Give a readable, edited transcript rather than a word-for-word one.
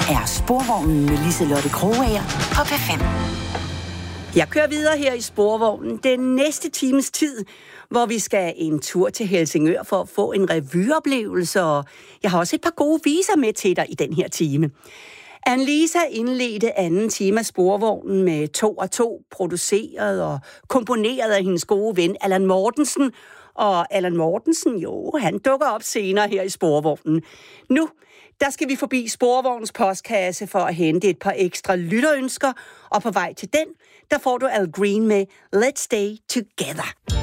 er Sporvognen med Liselotte Krogager på P5. Jeg kører videre her i Sporvognen den næste times tid, hvor vi skal en tur til Helsingør for at få en revyoplevelse, og jeg har også et par gode viser med til dig i den her time. Annelisa indledte anden time af Sporvognen med 2 og 2, produceret og komponeret af hendes gode ven Allan Mortensen. Og Allan Mortensen, han dukker op senere her i Sporvognen. Nu, der skal vi forbi Sporvognens postkasse for at hente et par ekstra lytterønsker, og på vej til den, der får du Al Green med Let's Stay Together.